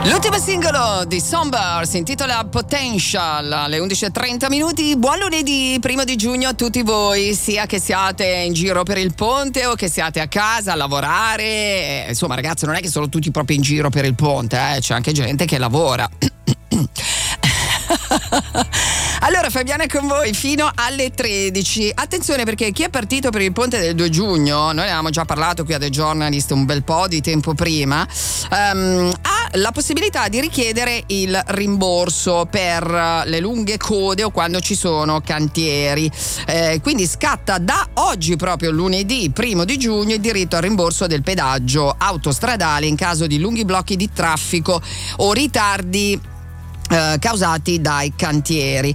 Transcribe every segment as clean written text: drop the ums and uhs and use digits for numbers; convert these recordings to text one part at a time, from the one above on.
L'ultimo singolo di Somber si intitola Potential, alle 11:30. Buon lunedì 1 giugno a tutti voi, sia che siate in giro per il ponte o che siate a casa a lavorare. Insomma, ragazzi, non è che sono tutti proprio in giro per il ponte, c'è anche gente che lavora. Allora, Fabiana è con voi fino alle 13. Attenzione, perché chi è partito per il ponte del 2 giugno, noi ne avevamo già parlato qui a The Journalist un bel po' di tempo prima, ha la possibilità di richiedere il rimborso per le lunghe code o quando ci sono cantieri. Quindi scatta da oggi, proprio lunedì 1 di giugno, il diritto al rimborso del pedaggio autostradale in caso di lunghi blocchi di traffico o ritardi causati dai cantieri.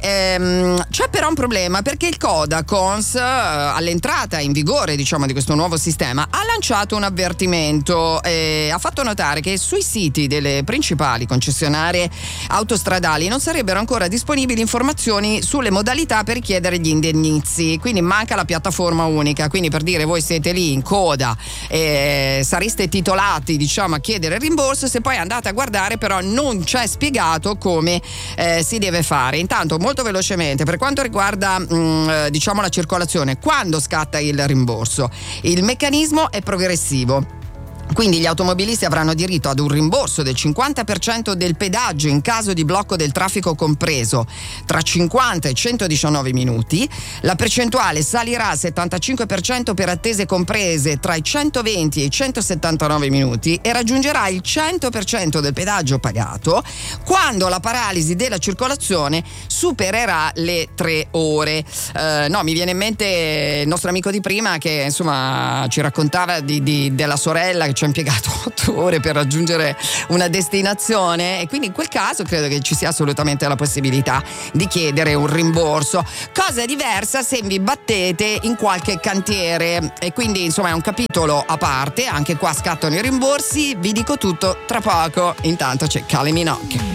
C'è però un problema, perché il Codacons all'entrata in vigore, diciamo, di questo nuovo sistema ha lanciato un avvertimento, ha fatto notare che sui siti delle principali concessionarie autostradali non sarebbero ancora disponibili informazioni sulle modalità per richiedere gli indennizzi, quindi manca la piattaforma unica. Quindi, per dire, voi siete lì in coda, sareste titolati, diciamo, a chiedere il rimborso, se poi andate a guardare però non c'è spiegato come si deve fare. Intanto, molto velocemente, per quanto riguarda diciamo la circolazione, quando scatta il rimborso, il meccanismo è progressivo. Quindi gli automobilisti avranno diritto ad un rimborso del 50% del pedaggio in caso di blocco del traffico compreso tra 50 e 119 minuti. La percentuale salirà al 75% per attese comprese tra i 120 e i 179 minuti e raggiungerà il 100% del pedaggio pagato quando la paralisi della circolazione supererà le 3 ore. Mi viene in mente il nostro amico di prima che, insomma, ci raccontava della sorella che ci ha impiegato 8 ore per raggiungere una destinazione, e quindi in quel caso credo che ci sia assolutamente la possibilità di chiedere un rimborso. Cosa diversa se vi battete in qualche cantiere, e quindi, insomma, è un capitolo a parte. Anche qua scattano i rimborsi, vi dico tutto tra poco. Intanto c'è Kylie Minogue.